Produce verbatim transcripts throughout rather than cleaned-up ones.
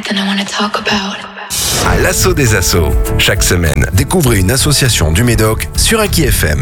something I want to talk about. À l'assaut des assos. Chaque semaine, découvrez une association du Médoc sur Aki F M.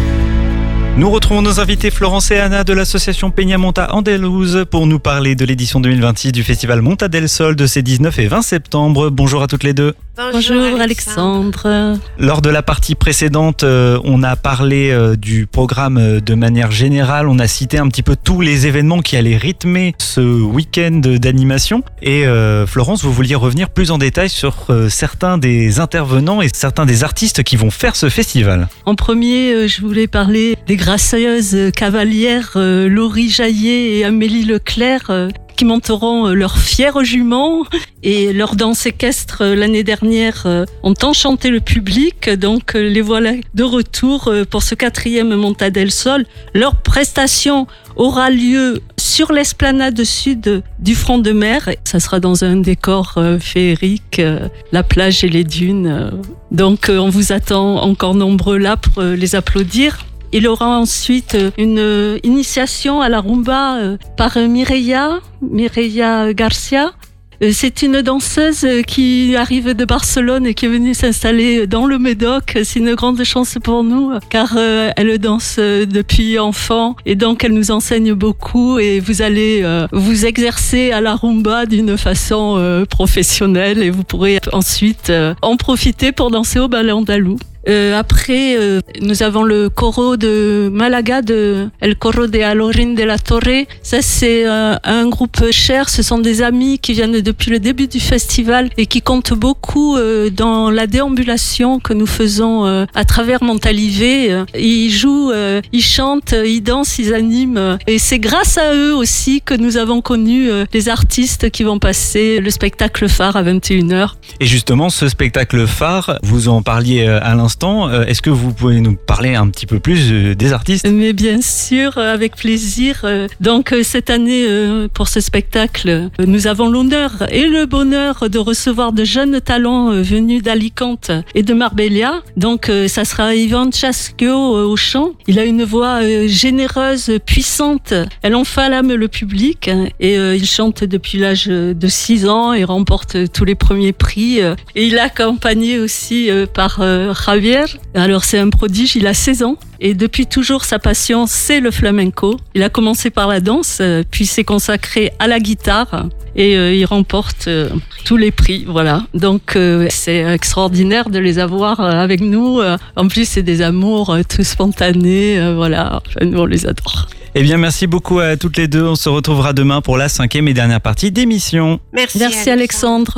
Nous retrouvons nos invités Florence et Anna de l'association Peña Monta Andalouse pour nous parler de l'édition deux mille vingt-six du festival Monta del Sol de ces dix-neuf et vingt septembre. Bonjour à toutes les deux. Bonjour, Bonjour Alexandre. Alexandre. Lors de la partie précédente, euh, on a parlé euh, du programme euh, de manière générale. On a cité un petit peu tous les événements qui allaient rythmer ce week-end d'animation. Et euh, Florence, vous vouliez revenir plus en détail sur euh, certains des intervenants et certains des artistes qui vont faire ce festival. En premier, euh, je voulais parler des gracieuses cavalières euh, Laurie Jaillet et Amélie Leclerc euh, qui monteront euh, leurs fières juments et leur danse équestre euh, l'année dernière euh, ont enchanté le public. Donc euh, les voilà de retour euh, pour ce quatrième Monta del Sol. Leur prestation aura lieu sur l'esplanade sud du front de mer. Ça sera dans un décor euh, féerique, euh, la plage et les dunes. Euh. Donc euh, on vous attend encore nombreux là pour euh, les applaudir. Il aura ensuite une initiation à la rumba par Mireia, Mireia Garcia. C'est une danseuse qui arrive de Barcelone et qui est venue s'installer dans le Médoc. C'est une grande chance pour nous car elle danse depuis enfant et donc elle nous enseigne beaucoup et vous allez vous exercer à la rumba d'une façon professionnelle et vous pourrez ensuite en profiter pour danser au ballet andalou. Euh, après, euh, nous avons le coro de Malaga, de El Coro de Alorin de la Torre. Ça, c'est euh, un groupe cher. Ce sont des amis qui viennent depuis le début du festival et qui comptent beaucoup euh, dans la déambulation que nous faisons euh, à travers Montalivet. Ils jouent, euh, ils chantent, ils dansent, ils animent. Et c'est grâce à eux aussi que nous avons connu euh, les artistes qui vont passer le spectacle phare à vingt et une heures. Et justement, ce spectacle phare, vous en parliez à l'instant. Est-ce que vous pouvez nous parler un petit peu plus des artistes ? Mais bien sûr, avec plaisir. Donc cette année, pour ce spectacle, nous avons l'honneur et le bonheur de recevoir de jeunes talents venus d'Alicante et de Marbella. Donc ça sera Ivan Chaschio au chant. Il a une voix généreuse, puissante. Elle enflamme le public et il chante depuis l'âge de six ans et remporte tous les premiers prix. Et il est accompagné aussi par Javier. Alors c'est un prodige, il a seize ans et depuis toujours sa passion c'est le flamenco. Il a commencé par la danse, puis s'est consacré à la guitare et euh, il remporte euh, tous les prix. Voilà. Donc euh, c'est extraordinaire de les avoir euh, avec nous. En plus c'est des amours euh, tout spontanés. Euh, voilà, enfin, nous on les adore. Eh bien, merci beaucoup à toutes les deux. On se retrouvera demain pour la cinquième et dernière partie d'émission. Merci, Merci Alexandre.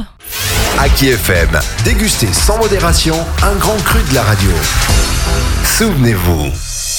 Aki F M, dégustez sans modération un grand cru de la radio. Souvenez-vous.